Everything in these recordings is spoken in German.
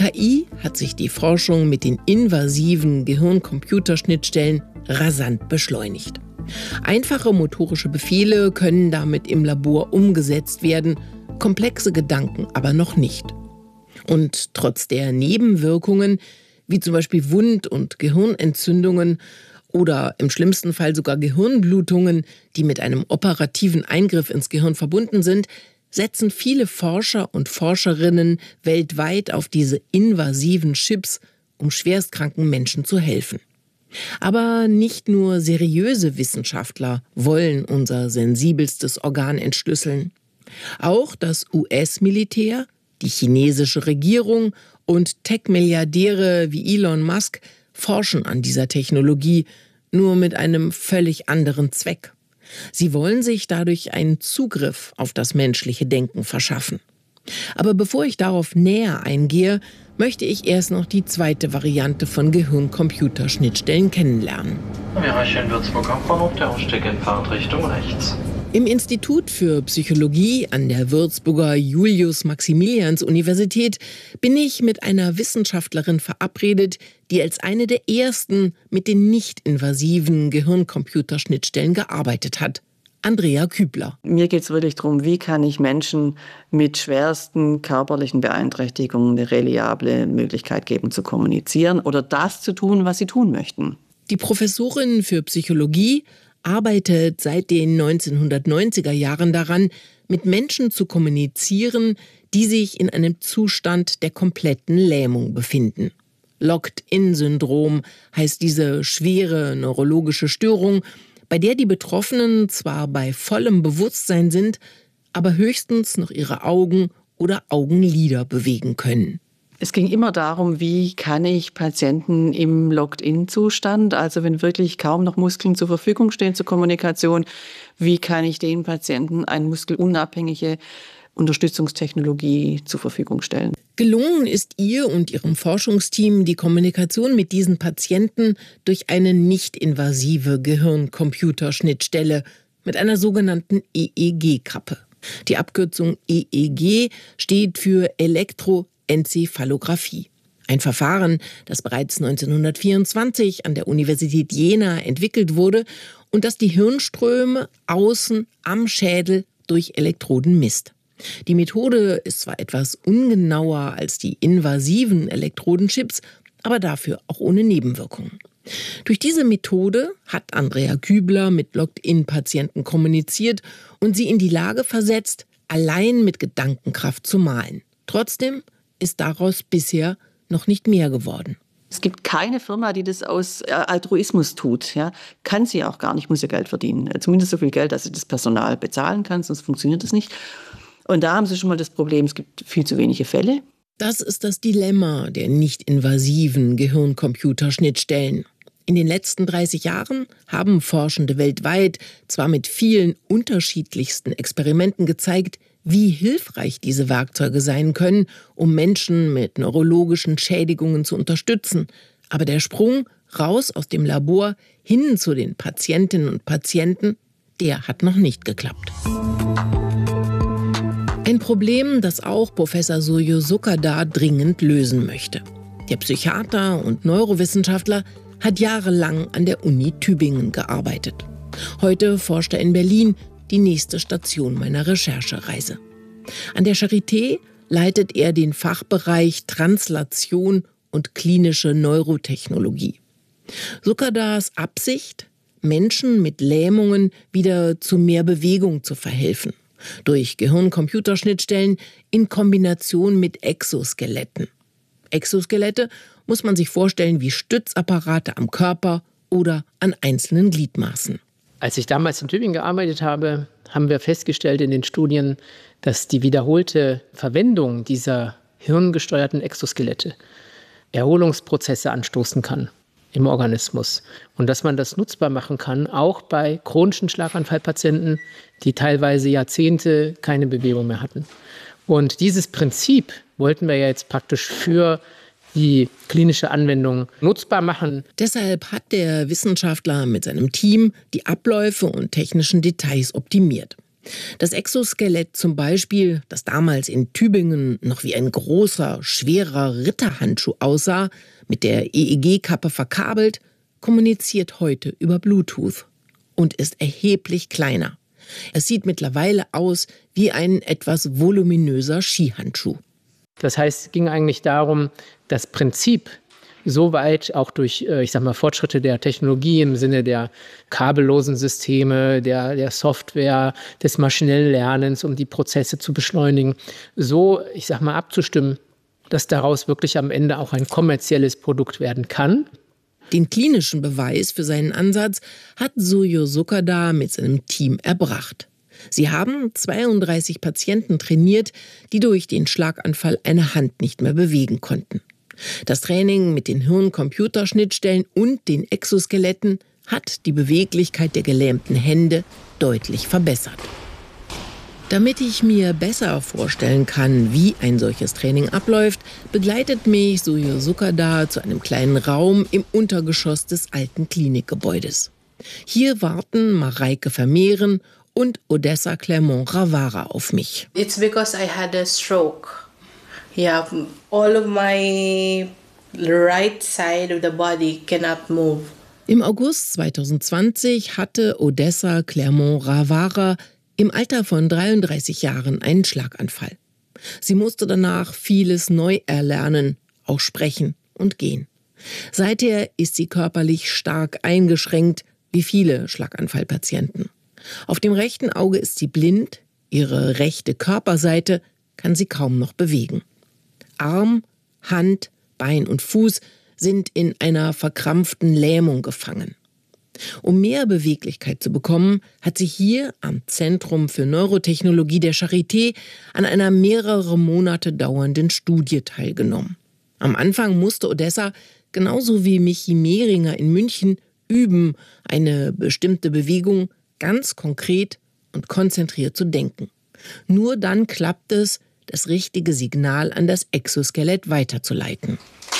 KI hat sich die Forschung mit den invasiven Gehirn-Computer-Schnittstellen rasant beschleunigt. Einfache motorische Befehle können damit im Labor umgesetzt werden, komplexe Gedanken aber noch nicht. Und trotz der Nebenwirkungen, wie zum Beispiel Wund- und Gehirnentzündungen oder im schlimmsten Fall sogar Gehirnblutungen, die mit einem operativen Eingriff ins Gehirn verbunden sind, setzen viele Forscher und Forscherinnen weltweit auf diese invasiven Chips, um schwerstkranken Menschen zu helfen. Aber nicht nur seriöse Wissenschaftler wollen unser sensibelstes Organ entschlüsseln. Auch das US-Militär, die chinesische Regierung und Tech-Milliardäre wie Elon Musk forschen an dieser Technologie, nur mit einem völlig anderen Zweck. Sie wollen sich dadurch einen Zugriff auf das menschliche Denken verschaffen. Aber bevor ich darauf näher eingehe, möchte ich erst noch die zweite Variante von Gehirn-Computer-Schnittstellen kennenlernen. Wir erreichen Würzburg Hauptbahnhof, der Ausstieg in Fahrtrichtung rechts. Im Institut für Psychologie an der Würzburger Julius-Maximilians-Universität bin ich mit einer Wissenschaftlerin verabredet, die als eine der ersten mit den nicht-invasiven Gehirn-Computer-Schnittstellen gearbeitet hat. Andrea Kübler. Mir geht es wirklich darum, wie kann ich Menschen mit schwersten körperlichen Beeinträchtigungen eine reliable Möglichkeit geben, zu kommunizieren oder das zu tun, was sie tun möchten. Die Professorin für Psychologie arbeitet seit den 1990er Jahren daran, mit Menschen zu kommunizieren, die sich in einem Zustand der kompletten Lähmung befinden. Locked-in-Syndrom heißt diese schwere neurologische Störung, bei der die Betroffenen zwar bei vollem Bewusstsein sind, aber höchstens noch ihre Augen oder Augenlider bewegen können. Es ging immer darum, wie kann ich Patienten im Locked-in-Zustand, also wenn wirklich kaum noch Muskeln zur Verfügung stehen zur Kommunikation, wie kann ich den Patienten eine muskelunabhängige Unterstützungstechnologie zur Verfügung stellen. Gelungen ist ihr und ihrem Forschungsteam die Kommunikation mit diesen Patienten durch eine nicht-invasive Gehirn-Computer-Schnittstelle mit einer sogenannten EEG-Kappe. Die Abkürzung EEG steht für Elektroenzephalographie. Ein Verfahren, das bereits 1924 an der Universität Jena entwickelt wurde und das die Hirnströme außen am Schädel durch Elektroden misst. Die Methode ist zwar etwas ungenauer als die invasiven Elektrodenchips, aber dafür auch ohne Nebenwirkungen. Durch diese Methode hat Andrea Kübler mit Locked-in-Patienten kommuniziert und sie in die Lage versetzt, allein mit Gedankenkraft zu malen. Trotzdem ist daraus bisher noch nicht mehr geworden. Es gibt keine Firma, die das aus Altruismus tut. Ja. Kann sie auch gar nicht, muss ja Geld verdienen. Zumindest so viel Geld, dass sie das Personal bezahlen kann, sonst funktioniert das nicht. Und da haben Sie schon mal das Problem, es gibt viel zu wenige Fälle. Das ist das Dilemma der nicht-invasiven Gehirn-Computer-Schnittstellen. In den letzten 30 Jahren haben Forschende weltweit zwar mit vielen unterschiedlichsten Experimenten gezeigt, wie hilfreich diese Werkzeuge sein können, um Menschen mit neurologischen Schädigungen zu unterstützen. Aber der Sprung raus aus dem Labor hin zu den Patientinnen und Patienten, der hat noch nicht geklappt. Ein Problem, das auch Professor Suryo Sukkadar dringend lösen möchte. Der Psychiater und Neurowissenschaftler hat jahrelang an der Uni Tübingen gearbeitet. Heute forscht er in Berlin, die nächste Station meiner Recherchereise. An der Charité leitet er den Fachbereich Translation und klinische Neurotechnologie. Sukkadars Absicht, Menschen mit Lähmungen wieder zu mehr Bewegung zu verhelfen. Durch Gehirn-Computer-Schnittstellen in Kombination mit Exoskeletten. Exoskelette muss man sich vorstellen wie Stützapparate am Körper oder an einzelnen Gliedmaßen. Als ich damals in Tübingen gearbeitet habe, haben wir festgestellt in den Studien, dass die wiederholte Verwendung dieser hirngesteuerten Exoskelette Erholungsprozesse anstoßen kann im Organismus und dass man das nutzbar machen kann, auch bei chronischen Schlaganfallpatienten, die teilweise Jahrzehnte keine Bewegung mehr hatten. Und dieses Prinzip wollten wir ja jetzt praktisch für die klinische Anwendung nutzbar machen. Deshalb hat der Wissenschaftler mit seinem Team die Abläufe und technischen Details optimiert. Das Exoskelett zum Beispiel, das damals in Tübingen noch wie ein großer, schwerer Ritterhandschuh aussah, mit der EEG-Kappe verkabelt, kommuniziert heute über Bluetooth und ist erheblich kleiner. Es sieht mittlerweile aus wie ein etwas voluminöser Skihandschuh. Das heißt, es ging eigentlich darum, das Prinzip so weit auch durch, Fortschritte der Technologie im Sinne der kabellosen Systeme, der Software, des maschinellen Lernens, um die Prozesse zu beschleunigen, so, abzustimmen, dass daraus wirklich am Ende auch ein kommerzielles Produkt werden kann. Den klinischen Beweis für seinen Ansatz hat Suryo Sukada mit seinem Team erbracht. Sie haben 32 Patienten trainiert, die durch den Schlaganfall eine Hand nicht mehr bewegen konnten. Das Training mit den Hirn-Computer-Schnittstellen und den Exoskeletten hat die Beweglichkeit der gelähmten Hände deutlich verbessert. Damit ich mir besser vorstellen kann, wie ein solches Training abläuft, begleitet mich Suryo Sukada zu einem kleinen Raum im Untergeschoss des alten Klinikgebäudes. Hier warten Mareike Vermehren und Odessa Clermont-Ravara auf mich. It's because I had a stroke. Yeah, all of my right side of the body cannot move. Im August 2020 hatte Odessa Clermont-Ravara im Alter von 33 Jahren einen Schlaganfall. Sie musste danach vieles neu erlernen, auch sprechen und gehen. Seither ist sie körperlich stark eingeschränkt, wie viele Schlaganfallpatienten. Auf dem rechten Auge ist sie blind, ihre rechte Körperseite kann sie kaum noch bewegen. Arm, Hand, Bein und Fuß sind in einer verkrampften Lähmung gefangen. Um mehr Beweglichkeit zu bekommen, hat sie hier am Zentrum für Neurotechnologie der Charité an einer mehrere Monate dauernden Studie teilgenommen. Am Anfang musste Odessa, genauso wie Michi Mehringer in München, üben, eine bestimmte Bewegung ganz konkret und konzentriert zu denken. Nur dann klappt es, das richtige Signal an das Exoskelett weiterzuleiten.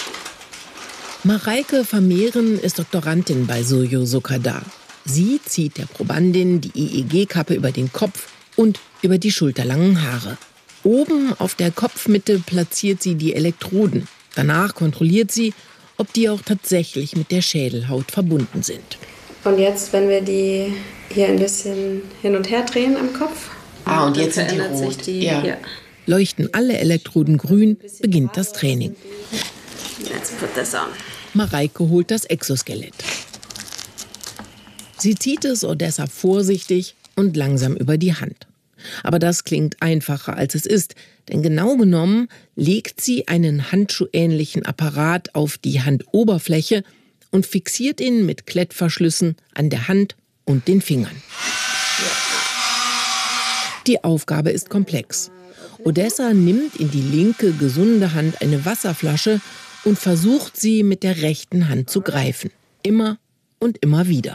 Mareike Vermehren ist Doktorandin bei Suryo Sukada. Sie zieht der Probandin die EEG-Kappe über den Kopf und über die schulterlangen Haare. Oben auf der Kopfmitte platziert sie die Elektroden. Danach kontrolliert sie, ob die auch tatsächlich mit der Schädelhaut verbunden sind. Und jetzt, wenn wir die hier ein bisschen hin und her drehen am Kopf. Und jetzt sind die rot. Ja. Leuchten alle Elektroden grün, beginnt das Training. Let's put this on. Mareike holt das Exoskelett. Sie zieht es Odessa vorsichtig und langsam über die Hand. Aber das klingt einfacher, als es ist, denn genau genommen legt sie einen handschuhähnlichen Apparat auf die Handoberfläche und fixiert ihn mit Klettverschlüssen an der Hand und den Fingern. Die Aufgabe ist komplex. Odessa nimmt in die linke, gesunde Hand eine Wasserflasche und versucht sie mit der rechten Hand zu greifen. Immer und immer wieder.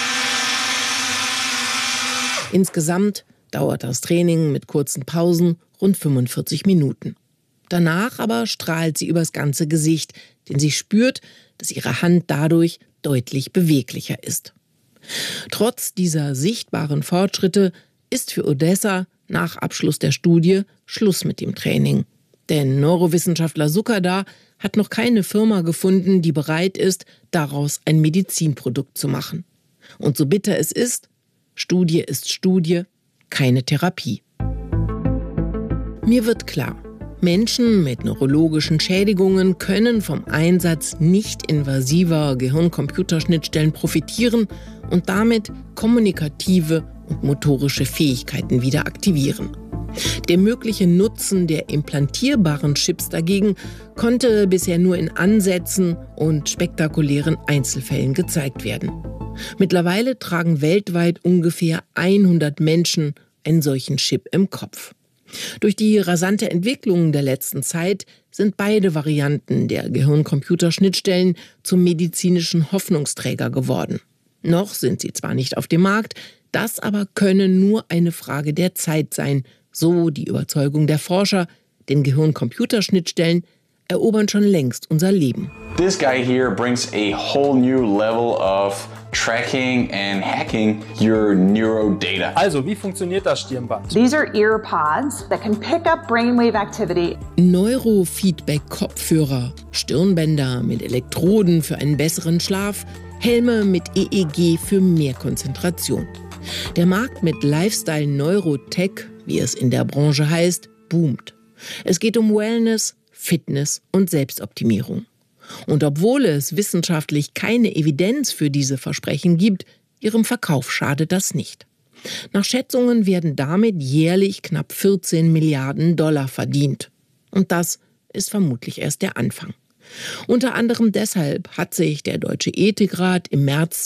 Insgesamt dauert das Training mit kurzen Pausen rund 45 Minuten. Danach aber strahlt sie übers ganze Gesicht, denn sie spürt, dass ihre Hand dadurch deutlich beweglicher ist. Trotz dieser sichtbaren Fortschritte ist für Odessa nach Abschluss der Studie Schluss mit dem Training. Denn Neurowissenschaftler Sukada hat noch keine Firma gefunden, die bereit ist, daraus ein Medizinprodukt zu machen. Und so bitter es ist, Studie ist Studie, keine Therapie. Mir wird klar, Menschen mit neurologischen Schädigungen können vom Einsatz nicht-invasiver Gehirn-Computerschnittstellen profitieren und damit kommunikative und motorische Fähigkeiten wieder aktivieren. Der mögliche Nutzen der implantierbaren Chips dagegen konnte bisher nur in Ansätzen und spektakulären Einzelfällen gezeigt werden. Mittlerweile tragen weltweit ungefähr 100 Menschen einen solchen Chip im Kopf. Durch die rasante Entwicklung der letzten Zeit sind beide Varianten der Gehirn-Computer-Schnittstellen zum medizinischen Hoffnungsträger geworden. Noch sind sie zwar nicht auf dem Markt, das aber könne nur eine Frage der Zeit sein, so die Überzeugung der Forscher, denn Gehirn-Computer-Schnittstellen erobern schon längst unser Leben. This guy here brings a whole new level of tracking and hacking your neurodata. Also, wie funktioniert das Stirnband? These are ear pods that can pick up brainwave activity. Neurofeedback-Kopfhörer, Stirnbänder mit Elektroden für einen besseren Schlaf, Helme mit EEG für mehr Konzentration. Der Markt mit Lifestyle Neurotech, wie es in der Branche heißt, boomt. Es geht um Wellness, Fitness und Selbstoptimierung. Und obwohl es wissenschaftlich keine Evidenz für diese Versprechen gibt, ihrem Verkauf schadet das nicht. Nach Schätzungen werden damit jährlich knapp 14 Milliarden Dollar verdient. Und das ist vermutlich erst der Anfang. Unter anderem deshalb hat sich der Deutsche Ethikrat im März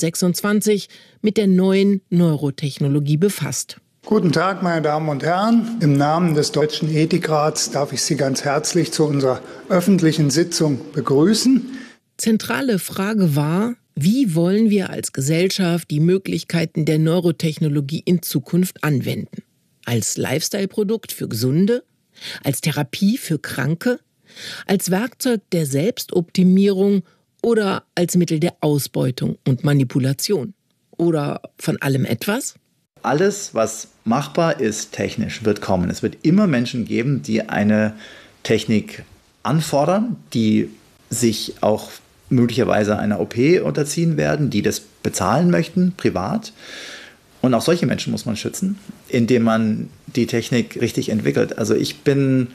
2026 mit der neuen Neurotechnologie befasst. Guten Tag, meine Damen und Herren. Im Namen des Deutschen Ethikrats darf ich Sie ganz herzlich zu unserer öffentlichen Sitzung begrüßen. Zentrale Frage war, wie wollen wir als Gesellschaft die Möglichkeiten der Neurotechnologie in Zukunft anwenden? Als Lifestyle-Produkt für Gesunde? Als Therapie für Kranke? Als Werkzeug der Selbstoptimierung oder als Mittel der Ausbeutung und Manipulation? Oder von allem etwas? Alles, was machbar ist technisch, wird kommen. Es wird immer Menschen geben, die eine Technik anfordern, die sich auch möglicherweise einer OP unterziehen werden, die das bezahlen möchten, privat. Und auch solche Menschen muss man schützen, indem man die Technik richtig entwickelt. Also ich bin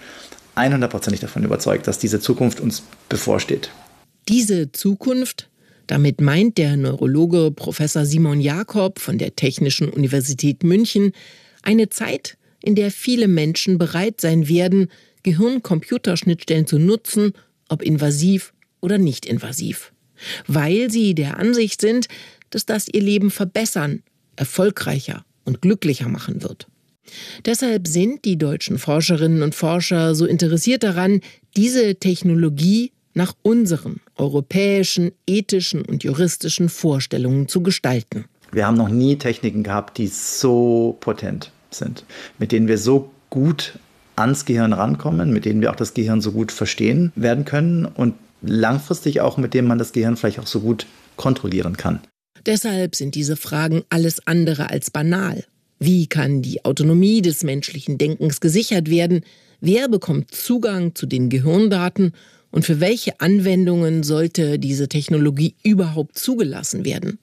100% davon überzeugt, dass diese Zukunft uns bevorsteht. Diese Zukunft? Damit meint der Neurologe Professor Simon Jakob von der Technischen Universität München eine Zeit, in der viele Menschen bereit sein werden, Gehirn-Computerschnittstellen zu nutzen, ob invasiv oder nicht invasiv. Weil sie der Ansicht sind, dass das ihr Leben verbessern, erfolgreicher und glücklicher machen wird. Deshalb sind die deutschen Forscherinnen und Forscher so interessiert daran, diese Technologie nach unseren europäischen, ethischen und juristischen Vorstellungen zu gestalten. Wir haben noch nie Techniken gehabt, die so potent sind, mit denen wir so gut ans Gehirn rankommen, mit denen wir auch das Gehirn so gut verstehen werden können und langfristig auch mit denen man das Gehirn vielleicht auch so gut kontrollieren kann. Deshalb sind diese Fragen alles andere als banal. Wie kann die Autonomie des menschlichen Denkens gesichert werden? Wer bekommt Zugang zu den Gehirndaten? Und für welche Anwendungen sollte diese Technologie überhaupt zugelassen werden?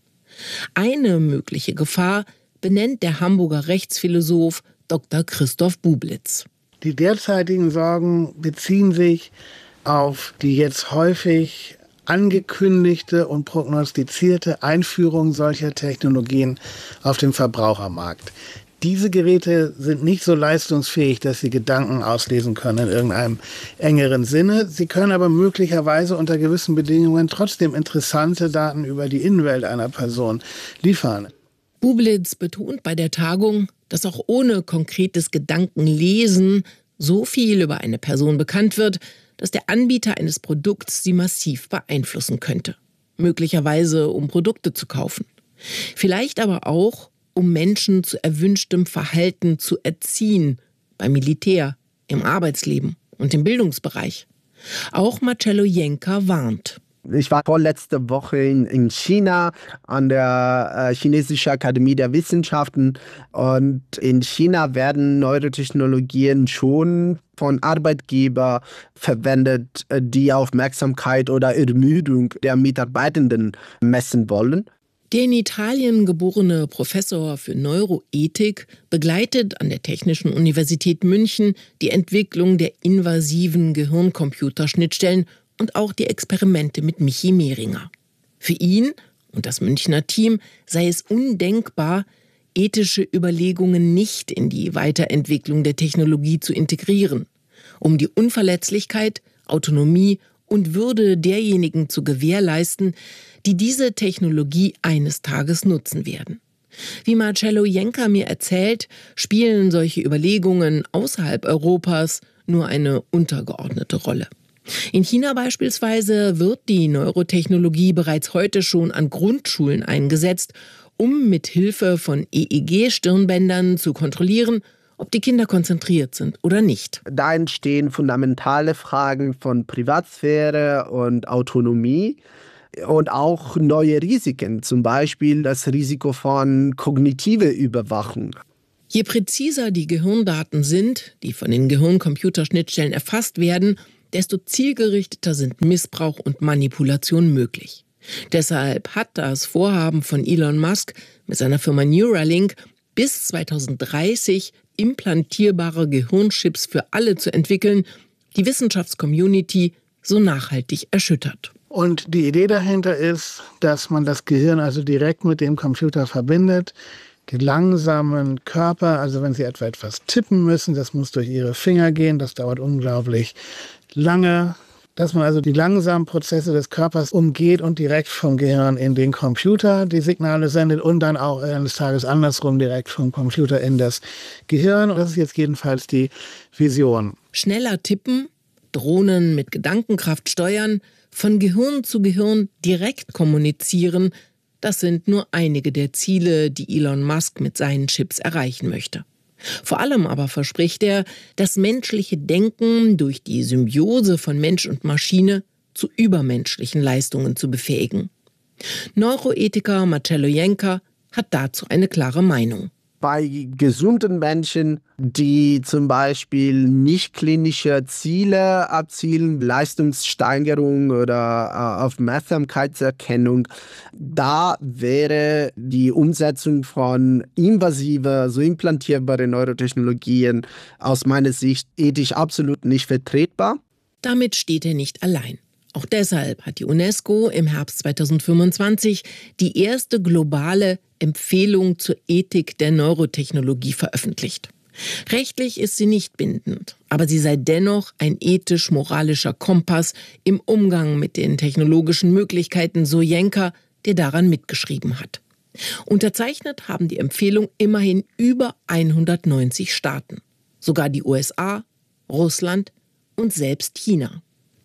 Eine mögliche Gefahr benennt der Hamburger Rechtsphilosoph Dr. Christoph Bublitz. Die derzeitigen Sorgen beziehen sich auf die jetzt häufig angekündigte und prognostizierte Einführung solcher Technologien auf dem Verbrauchermarkt. Diese Geräte sind nicht so leistungsfähig, dass sie Gedanken auslesen können in irgendeinem engeren Sinne. Sie können aber möglicherweise unter gewissen Bedingungen trotzdem interessante Daten über die Innenwelt einer Person liefern. Bublitz betont bei der Tagung, dass auch ohne konkretes Gedankenlesen so viel über eine Person bekannt wird, dass der Anbieter eines Produkts sie massiv beeinflussen könnte. Möglicherweise, um Produkte zu kaufen. Vielleicht aber auch, um Menschen zu erwünschtem Verhalten zu erziehen, beim Militär, im Arbeitsleben und im Bildungsbereich. Auch Marcello Jenka warnt. Ich war vorletzte Woche in China an der Chinesischen Akademie der Wissenschaften und in China werden Neurotechnologien schon von Arbeitgebern verwendet, die Aufmerksamkeit oder Ermüdung der Mitarbeitenden messen wollen. Der in Italien geborene Professor für Neuroethik begleitet an der Technischen Universität München die Entwicklung der invasiven Gehirn-Computer-Schnittstellen und auch die Experimente mit Michi Mehringer. Für ihn und das Münchner Team sei es undenkbar, ethische Überlegungen nicht in die Weiterentwicklung der Technologie zu integrieren, um die Unverletzlichkeit, Autonomie und Würde derjenigen zu gewährleisten, die diese Technologie eines Tages nutzen werden. Wie Marcello Jenka mir erzählt, spielen solche Überlegungen außerhalb Europas nur eine untergeordnete Rolle. In China beispielsweise wird die Neurotechnologie bereits heute schon an Grundschulen eingesetzt, um mit Hilfe von EEG-Stirnbändern zu kontrollieren, ob die Kinder konzentriert sind oder nicht. Da entstehen fundamentale Fragen von Privatsphäre und Autonomie. und auch neue Risiken, zum Beispiel das Risiko von kognitiver Überwachung. Je präziser die Gehirndaten sind, die von den Gehirn-Computer-Schnittstellen erfasst werden, desto zielgerichteter sind Missbrauch und Manipulation möglich. Deshalb hat das Vorhaben von Elon Musk mit seiner Firma Neuralink bis 2030 implantierbare Gehirnchips für alle zu entwickeln, die Wissenschaftscommunity so nachhaltig erschüttert. Und die Idee dahinter ist, dass man das Gehirn also direkt mit dem Computer verbindet. Die langsamen Körper, also wenn Sie etwas tippen müssen, das muss durch Ihre Finger gehen, das dauert unglaublich lange. Dass man also die langsamen Prozesse des Körpers umgeht und direkt vom Gehirn in den Computer die Signale sendet und dann auch eines Tages andersrum direkt vom Computer in das Gehirn. Und das ist jetzt jedenfalls die Vision. Schneller tippen, Drohnen mit Gedankenkraft steuern, von Gehirn zu Gehirn direkt kommunizieren, das sind nur einige der Ziele, die Elon Musk mit seinen Chips erreichen möchte. Vor allem aber verspricht er, das menschliche Denken durch die Symbiose von Mensch und Maschine zu übermenschlichen Leistungen zu befähigen. Neuroethiker Marcello Jenker hat dazu eine klare Meinung. Bei gesunden Menschen, die zum Beispiel nicht klinische Ziele abzielen, Leistungssteigerung oder Aufmerksamkeitserkennung, da wäre die Umsetzung von invasiver, so implantierbaren Neurotechnologien aus meiner Sicht ethisch absolut nicht vertretbar. Damit steht er nicht allein. Auch deshalb hat die UNESCO im Herbst 2025 die erste globale Empfehlung zur Ethik der Neurotechnologie veröffentlicht. Rechtlich ist sie nicht bindend, aber sie sei dennoch ein ethisch-moralischer Kompass im Umgang mit den technologischen Möglichkeiten, so Jenker, der daran mitgeschrieben hat. Unterzeichnet haben die Empfehlung immerhin über 190 Staaten, sogar die USA, Russland und selbst China.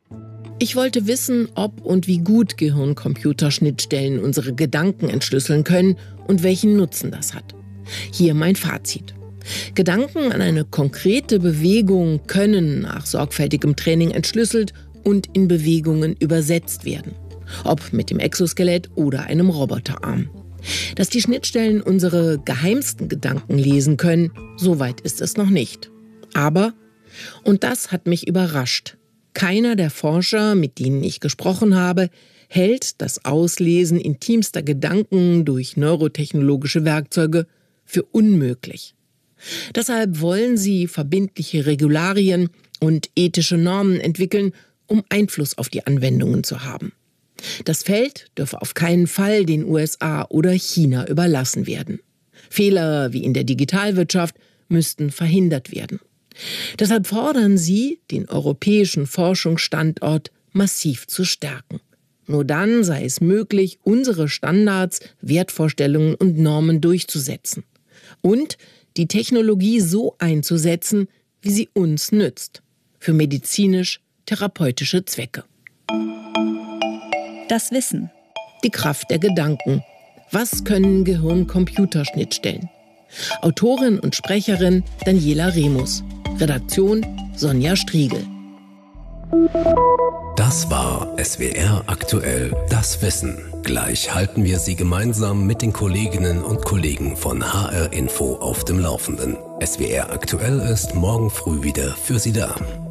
Ich wollte wissen, ob und wie gut Gehirn-Computer-Schnittstellen unsere Gedanken entschlüsseln können und welchen Nutzen das hat. Hier mein Fazit. Gedanken an eine konkrete Bewegung können nach sorgfältigem Training entschlüsselt und in Bewegungen übersetzt werden. Ob mit dem Exoskelett oder einem Roboterarm. Dass die Schnittstellen unsere geheimsten Gedanken lesen können, so weit ist es noch nicht. Aber, und das hat mich überrascht, keiner der Forscher, mit denen ich gesprochen habe, hält das Auslesen intimster Gedanken durch neurotechnologische Werkzeuge für unmöglich. Deshalb wollen sie verbindliche Regularien und ethische Normen entwickeln, um Einfluss auf die Anwendungen zu haben. Das Feld dürfe auf keinen Fall den USA oder China überlassen werden. Fehler wie in der Digitalwirtschaft müssten verhindert werden. Deshalb fordern sie, den europäischen Forschungsstandort massiv zu stärken. Nur dann sei es möglich, unsere Standards, Wertvorstellungen und Normen durchzusetzen. Und die Technologie so einzusetzen, wie sie uns nützt. Für medizinisch-therapeutische Zwecke. Das Wissen. Die Kraft der Gedanken. Was können Gehirn-Computer-Schnittstellen? Autorin und Sprecherin Daniela Remus. Redaktion Sonja Striegel. Das war SWR aktuell, das Wissen. Gleich halten wir Sie gemeinsam mit den Kolleginnen und Kollegen von HR Info auf dem Laufenden. SWR aktuell ist morgen früh wieder für Sie da.